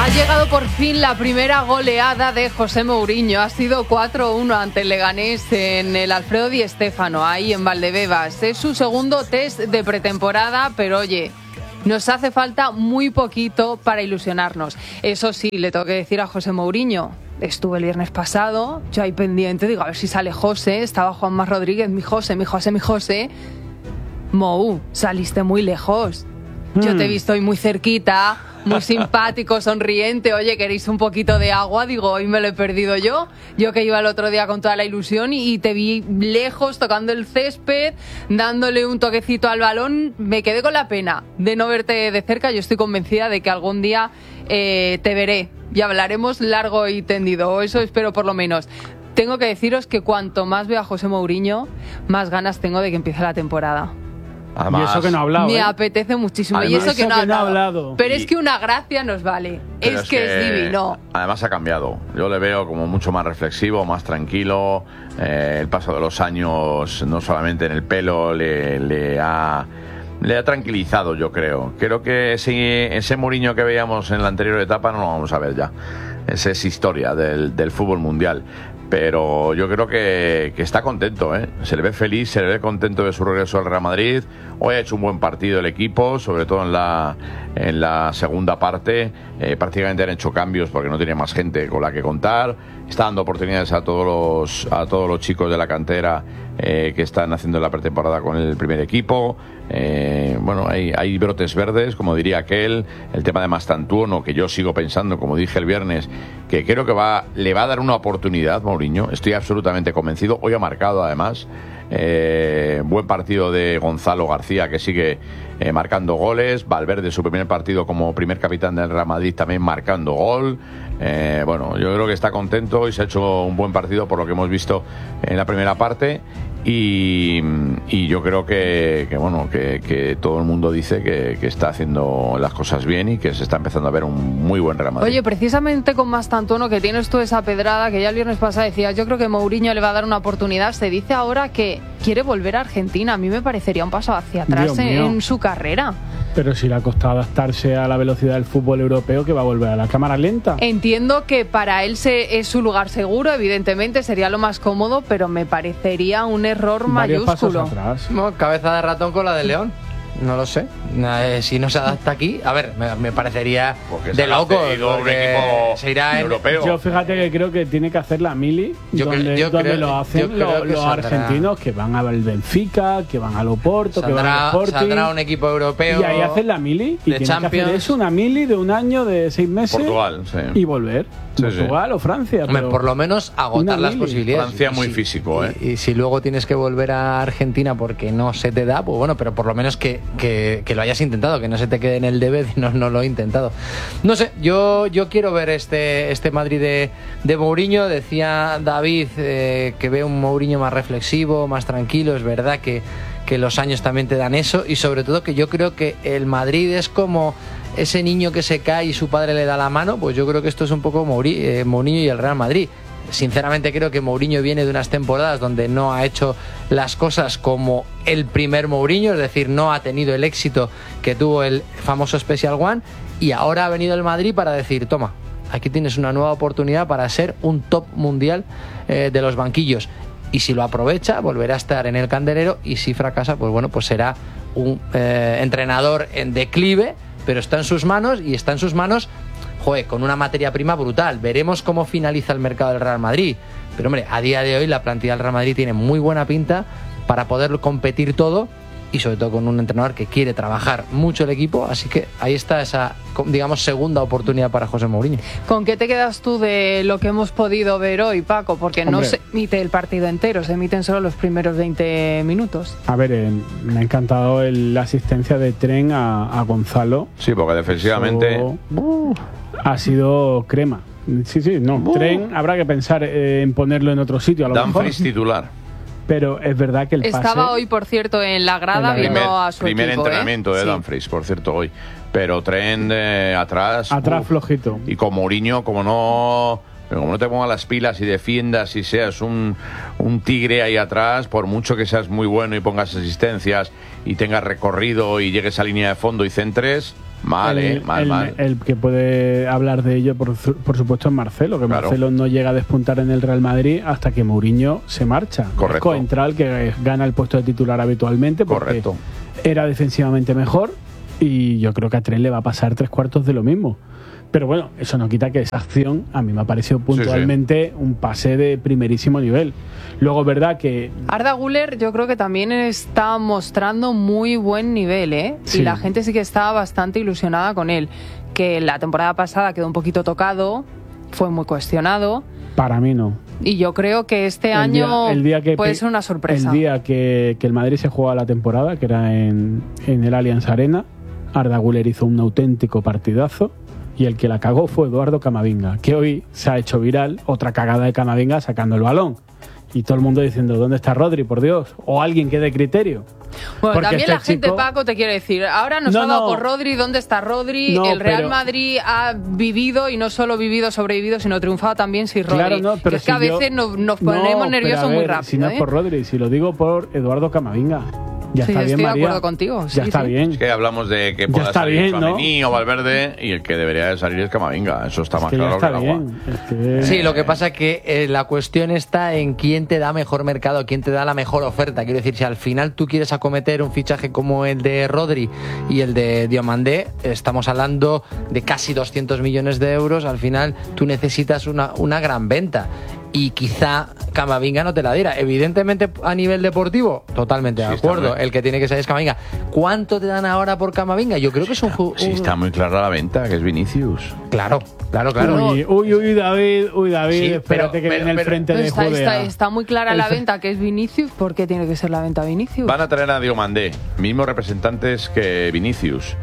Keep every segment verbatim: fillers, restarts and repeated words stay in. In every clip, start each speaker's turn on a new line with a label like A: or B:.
A: Ha llegado por fin la primera goleada de José Mourinho. Ha sido cuatro uno ante el Leganés en el Alfredo Di Stéfano, ahí en Valdebebas. Es su segundo test de pretemporada, pero oye, nos hace falta muy poquito para ilusionarnos. Eso sí, le tengo que decir a José Mourinho. Estuve el viernes pasado, yo ahí pendiente, digo, a ver si sale José. Estaba Juanma Rodríguez, mi José, mi José, mi José. Mou, saliste muy lejos. Yo te he visto hoy muy cerquita, muy simpático, sonriente. Oye, ¿queréis un poquito de agua? Digo, hoy me lo he perdido yo. Yo que iba el otro día con toda la ilusión y, y te vi lejos tocando el césped, dándole un toquecito al balón. Me quedé con la pena de no verte de cerca. Yo estoy convencida de que algún día eh, te veré y hablaremos largo y tendido. O eso espero por lo menos. Tengo que deciros que cuanto más veo a José Mourinho, más ganas tengo de que empiece la temporada.
B: Además,
C: y eso que no ha hablado.
A: Me
C: ¿eh?
A: apetece muchísimo.
B: Además,
A: y eso,
C: eso
A: que, no,
C: que
A: ha
C: no ha
A: hablado.
C: hablado.
A: Pero
B: Y-
A: es que una gracia nos vale.
B: pero
A: Es, que, es divino.
B: Además ha cambiado. Yo le veo como mucho más reflexivo, más tranquilo. Eh, el paso de los años, no solamente en el pelo, le, le ha... Le ha tranquilizado, yo creo. Creo que ese, ese Mourinho que veíamos en la anterior etapa no lo vamos a ver ya. Esa es historia del, del fútbol mundial. Pero yo creo que, que está contento, ¿eh? Se le ve feliz, se le ve contento de su regreso al Real Madrid. Hoy ha hecho un buen partido el equipo, sobre todo en la, en la segunda parte. Eh, prácticamente han hecho cambios porque no tenía más gente con la que contar. Está dando oportunidades a todos los, a todos los chicos de la cantera eh, que están haciendo la pretemporada con el primer equipo. Eh, bueno, hay, hay brotes verdes, como diría aquel. El tema de Mastantuono, que yo sigo pensando, como dije el viernes, que creo que va, le va a dar una oportunidad Mourinho. Estoy absolutamente convencido. Hoy ha marcado, además. Eh, buen partido de Gonzalo García, que sigue eh, marcando goles. Valverde, su primer partido como primer capitán del Real Madrid, también marcando gol. Eh, bueno, yo creo que está contento y se ha hecho un buen partido por lo que hemos visto en la primera parte. Y, y yo creo que, que bueno que, que todo el mundo dice que, que está haciendo las cosas bien y que se está empezando a ver un muy buen Real Madrid.
A: Oye, precisamente con Mastantuono, que tienes tú esa pedrada, que ya el viernes pasado decías, yo creo que Mourinho le va a dar una oportunidad. Se dice ahora que quiere volver a Argentina. A mí me parecería un paso hacia atrás en, en su carrera.
C: Pero si le ha costado adaptarse a la velocidad del fútbol europeo, que va a volver a la cámara lenta.
A: Entiendo que para él se, es su lugar seguro, evidentemente sería lo más cómodo, pero me parecería un error
C: Varios pasos
A: mayúsculo.
C: atrás.
D: Bueno, cabeza de ratón con la de León. No lo sé. Eh, si no se adapta aquí, a ver, me, me parecería
B: Porque
D: de
B: se ha
D: loco.
B: cedido a un
D: porque
B: equipo
D: se irá en,
B: europeo.
C: Yo fíjate que creo que tiene que hacer la mili,
D: Yo cre-
C: donde,
D: yo
C: donde
D: creo-
C: lo
D: yo
C: hacen
D: creo
C: lo-
D: que
C: los
D: saldrá.
C: argentinos que van al Benfica, que van al Oporto, que van al
D: Saldrá,
C: Sporting.
D: saldrá un equipo europeo.
C: Y ahí hacen la mili. Y
D: de
C: tienen que
D: Champions.
C: hacer eso, una mili de un año, de seis meses.
B: Portugal, sí.
C: Y volver.
B: Sí,
C: Portugal o Francia.
D: Hombre,
C: pero
D: por lo menos agotar
C: una
D: las
C: mili.
D: posibilidades.
B: Francia
D: Y
B: muy
D: si-
B: físico, ¿eh?
D: Y, y si luego tienes que volver a Argentina porque no se te da, pues bueno, pero por lo menos que, que, que lo hayas intentado, que no se te quede en el debe de no, no lo he intentado. No sé, yo, yo quiero ver este, este Madrid de, de Mourinho. Decía David eh, que ve un Mourinho más reflexivo, más tranquilo. Es verdad que, que los años también te dan eso y sobre todo que yo creo que el Madrid es como ese niño que se cae y su padre le da la mano. Pues yo creo que esto es un poco Mouri- eh, Mourinho y el Real Madrid. Sinceramente creo que Mourinho viene de unas temporadas donde no ha hecho las cosas como el primer Mourinho, es decir, no ha tenido el éxito que tuvo el famoso Special One, y ahora ha venido el Madrid para decir, toma, aquí tienes una nueva oportunidad para ser un top mundial eh, de los banquillos. Y si lo aprovecha, volverá a estar en el candelero, y si fracasa, pues bueno, pues será un eh, entrenador en declive, pero está en sus manos, y está en sus manos, joder, con una materia prima brutal. Veremos cómo finaliza el mercado del Real Madrid. Pero hombre, a día de hoy la plantilla del Real Madrid tiene muy buena pinta para poder competir todo, y sobre todo con un entrenador que quiere trabajar mucho el equipo. Así que ahí está esa, digamos, segunda oportunidad para José Mourinho.
A: ¿Con qué te quedas tú de lo que hemos podido ver hoy, Paco? Porque no
C: Hombre.
A: se emite el partido entero, se emiten solo los primeros veinte minutos.
C: A ver, eh, me ha encantado el- la asistencia de Tren a, a Gonzalo.
B: Sí, porque defensivamente...
C: Eso, uh, ha sido crema. Sí, sí, no.
B: Uh.
C: Tren, habrá que pensar eh, en ponerlo en otro sitio a lo mejor.
B: Dumfries titular.
C: Pero es verdad que el pase...
A: Estaba hoy, por cierto, en la grada
C: En la
A: viendo
B: Primer,
A: a su
B: primer
A: equipo.
B: entrenamiento
A: ¿eh?
B: de
A: Sí.
B: Dumfries, por cierto, hoy. Pero Trent eh, atrás...
C: Atrás
B: uf.
C: flojito.
B: Y con Mourinho, como no... Como no te pongas las pilas y defiendas y seas un, un tigre ahí atrás, por mucho que seas muy bueno y pongas asistencias y tengas recorrido y llegues a línea de fondo y centres, Vale,
C: el,
B: mal,
C: el,
B: mal.
C: El que puede hablar de ello, por, por supuesto, es Marcelo, que
B: Claro.
C: Marcelo no llega a despuntar en el Real Madrid hasta que Mourinho se marcha.
B: Correcto.
C: Es Coentral, que gana el puesto de titular habitualmente porque
B: Correcto.
C: era defensivamente mejor, y yo creo que a Trent le va a pasar tres cuartos de lo mismo. Pero bueno, eso no quita que esa acción a mí me ha parecido puntualmente sí, sí. un pase de primerísimo nivel. Luego es verdad que...
A: Arda Güler yo creo que también está mostrando muy buen nivel, ¿eh?
C: Sí.
A: Y la gente sí que está bastante ilusionada con él. Que la temporada pasada quedó un poquito tocado, fue muy cuestionado.
C: Para mí no.
A: Y yo creo que este
C: el
A: año
C: día, el día que,
A: puede ser una sorpresa.
C: El día que, que el Madrid se jugaba la temporada, que era en, en el Allianz Arena, Arda Güler hizo un auténtico partidazo. Y el que la cagó fue Eduardo Camavinga, que hoy se ha hecho viral, otra cagada de Camavinga sacando el balón. Y todo el mundo diciendo, ¿dónde está Rodri, por Dios? O alguien que dé criterio.
A: Bueno,
C: Porque
A: también
C: este
A: la gente,
C: chico...
A: Paco, te quiere decir, ahora nos
C: no,
A: ha dado
C: no.
A: por Rodri, ¿dónde está Rodri?
C: No,
A: el Real
C: pero...
A: Madrid ha vivido, y no solo vivido, sobrevivido, sino triunfado también sin Rodri.
C: Claro, no, pero
A: que es
C: si
A: que a veces
C: yo...
A: nos, nos ponemos
C: no,
A: nerviosos
C: pero a ver,
A: muy rápido.
C: Si no
A: ¿eh?
C: es por Rodri, si lo digo por Eduardo Camavinga. Ya
A: sí,
C: está bien,
A: estoy
C: María.
A: de acuerdo contigo. Sí,
C: ya está
A: sí.
C: bien.
B: Es que hablamos de que pueda
C: está
B: salir
C: bien, ¿no?
B: Tchouaméni o Valverde, y el que debería de salir es Camavinga. Eso está
C: Es
B: más
C: que ya
B: claro
C: está
B: que el agua.
C: bien. Es que...
D: Sí, lo que pasa es que eh, la cuestión está en quién te da mejor mercado, quién te da la mejor oferta. Quiero decir, si al final tú quieres acometer un fichaje como el de Rodri y el de Diomandé, estamos hablando de casi doscientos millones de euros. Al final tú necesitas una, una gran venta. Y quizá Camavinga no te la diera. Evidentemente, a nivel deportivo, totalmente de
B: sí,
D: acuerdo. El que tiene que salir es Camavinga. ¿Cuánto te dan ahora por Camavinga? Yo creo que es un... un...
B: Sí, está muy clara la venta, que es Vinicius.
D: Claro, claro, claro.
C: Uy, uy, uy, David, uy, David,
D: Sí,
C: espérate
D: pero-
C: que
D: pero-
C: viene el
D: pero-
C: frente de
A: está,
C: Judea.
A: está, está muy clara
C: El
A: la
C: fre-
A: venta, que es Vinicius. ¿Por qué tiene que ser la venta Vinicius?
B: Van a traer a Diomandé, mismos representantes que Vinicius.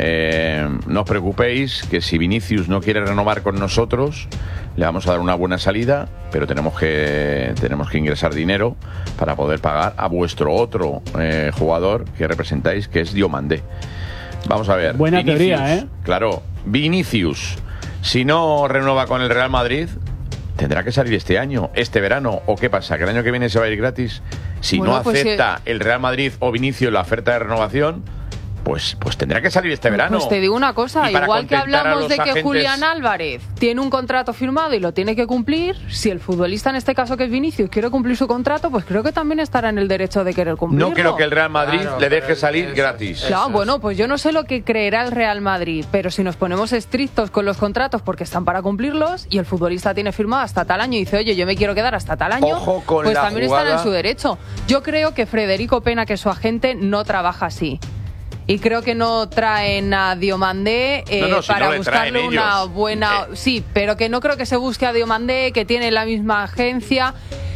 B: Eh, no os preocupéis, que si Vinicius no quiere renovar con nosotros, le vamos a dar una buena salida, pero tenemos que, tenemos que ingresar dinero para poder pagar a vuestro otro eh, jugador que representáis, que es Diomandé. Vamos a ver.
C: Buena
B: Vinicius,
C: teoría, ¿eh?
B: Claro, Vinicius, si no renueva con el Real Madrid, tendrá que salir este año, este verano. ¿O qué pasa? ¿Que el año que viene se va a ir gratis? Si
A: Bueno,
B: no
A: pues
B: acepta el Real Madrid o Vinicius la oferta de renovación, Pues, pues tendrá que salir este verano.
A: Pues te digo una cosa,
B: Y para
A: igual que
B: contentar a
A: hablamos
B: los
A: de que
B: agentes-
A: Julián Álvarez tiene un contrato firmado y lo tiene que cumplir, si el futbolista en este caso que es Vinicius quiere cumplir su contrato, pues creo que también estará en el derecho de querer cumplirlo.
B: No creo que el Real Madrid
D: Claro,
B: le deje
D: pero
B: salir
D: eso-
B: gratis.
A: Ya,
D: Eso
A: bueno,
D: es.
A: pues yo no sé lo que creerá el Real Madrid, pero si nos ponemos estrictos con los contratos porque están para cumplirlos y el futbolista tiene firmado hasta tal año y dice, oye, yo me quiero quedar hasta tal año,
B: Ojo con
A: pues
B: la
A: también
B: jugada.
A: están en su derecho. Yo creo que Federico Pena, que es su agente, no trabaja así. Y creo que no traen a Diomandé eh,
B: No, no, si
A: para
B: no le traen
A: buscarle una
B: ellos.
A: buena...
B: Eh.
A: Sí, pero que no creo que se busque a Diomandé, que tiene la misma agencia,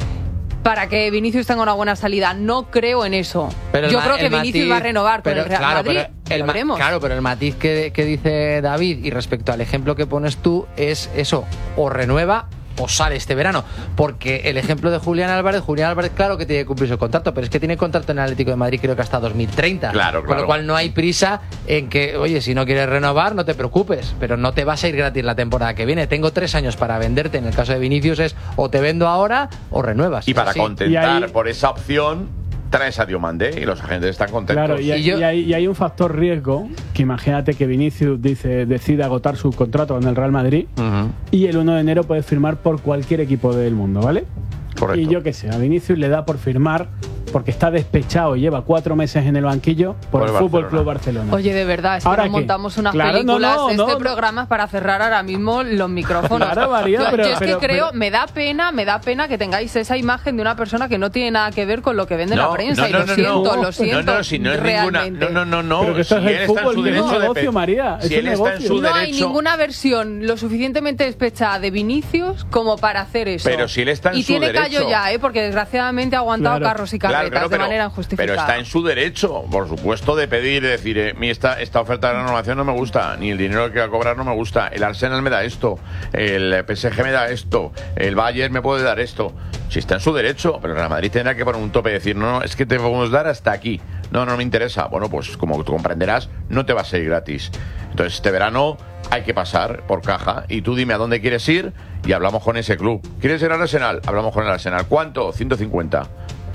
A: para que Vinicius tenga una buena salida. No creo en eso.
D: Pero el
A: Yo
D: ma-
A: creo que
D: el
A: Vinicius
D: matiz-
A: va a renovar con
D: pero,
A: el Real
D: claro,
A: Madrid.
D: pero el
A: Lo
D: ma-
A: veremos.
D: Claro, pero el matiz que, que dice David y respecto al ejemplo que pones tú es eso, o renueva o sale este verano. Porque el ejemplo de Julián Álvarez, Julián Álvarez claro que tiene que cumplir su contrato, pero es que tiene contrato en el Atlético de Madrid creo que hasta dos mil treinta.
B: Claro,
D: Con
B: claro.
D: lo cual no hay prisa en que, oye, si no quieres renovar, no te preocupes, pero no te vas a ir gratis la temporada que viene. Tengo tres años para venderte. En el caso de Vinicius es o te vendo ahora o renuevas.
B: Y para
D: Sí.
B: contentar
C: Y ahí-
B: por esa opción, traes a Diomandé y los agentes están contentos.
C: Claro, y, hay-
D: Y yo-
C: y hay, y hay un factor riesgo, que imagínate que Vinicius dice, decide agotar su contrato con el Real Madrid
B: Ujú.
C: y el uno de enero puede firmar por cualquier equipo del mundo, ¿vale?
B: Correcto.
C: Y yo qué sé, a Vinicius le da por firmar porque está despechado y lleva cuatro meses en el banquillo por,
B: Por
C: el
B: el
C: Fútbol
B: Barcelona.
C: Club Barcelona.
A: Oye, de verdad, es que
C: ¿Ahora
A: nos
C: qué?
A: montamos unas
C: Claro, no,
A: películas
C: no,
A: de
C: no,
A: este
C: no.
A: programa para cerrar ahora mismo los micrófonos.
C: Claro, María,
A: yo,
C: pero-
A: yo es
C: pero-
A: que creo,
C: pero-
A: me da pena, me da pena que tengáis esa imagen de una persona que no tiene nada que ver con lo que vende la prensa. y lo siento, lo siento.
B: No, no, si no es ninguna.
A: realmente.
B: No, no, no, no.
C: Pero que esto
B: si
C: es el
B: él está en
C: fútbol,
B: su
C: no es un
B: derecho de
C: negocio,
B: pe-
C: María, es
B: Si
C: un
B: él está en
C: negocio.
B: su
A: No hay
B: derecho.
A: ninguna versión lo suficientemente despechada de Vinicius como para hacer eso.
B: Pero si él está en
A: y
B: su
A: tiene
B: derecho.
A: callo ya, ¿eh? Porque desgraciadamente ha aguantado
C: Claro.
A: carros y
B: Claro,
A: carretas
B: claro,
A: de
B: pero-
A: manera injustificada.
B: Pero está en su derecho, por supuesto, de pedir, de decir, eh, mi esta, esta oferta de renovación no me gusta, ni el dinero que va a cobrar no me gusta, el Arsenal me da esto, el P S G me da esto, el Bayern me puede dar esto. Si está en su derecho, pero el Real Madrid tendrá que poner un tope y decir, no, no, es que te podemos dar hasta aquí. No, no me interesa. Bueno, pues como tú comprenderás, no te va a ser gratis. Entonces, este verano hay que pasar por caja y tú dime a dónde quieres ir y hablamos con ese club. ¿Quieres ir al Arsenal? Hablamos con el Arsenal. ¿Cuánto? ciento cincuenta.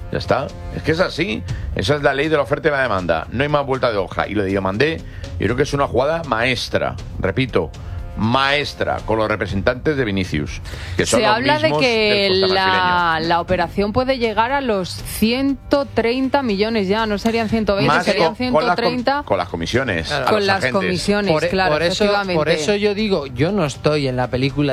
B: Ya está. Es que es así. Esa es la ley de la oferta y la demanda. No hay más vuelta de hoja. Y lo de Diomandé, yo creo que es una jugada maestra. Repito, maestra, con los representantes de Vinicius. Que son
A: Se
B: los
A: habla de
B: mismos
A: que
B: del Costa
A: la,
B: brasileño.
A: la operación puede llegar a los ciento treinta millones ya. No serían ciento veinte,
B: Más
A: serían
B: con,
A: ciento treinta.
B: Con las, com- con las comisiones.
D: Claro.
B: a
A: Con
B: los
A: las
B: agentes.
A: comisiones,
D: Por,
A: claro,
D: por eso,
A: efectivamente.
D: por eso yo digo, yo no estoy en la película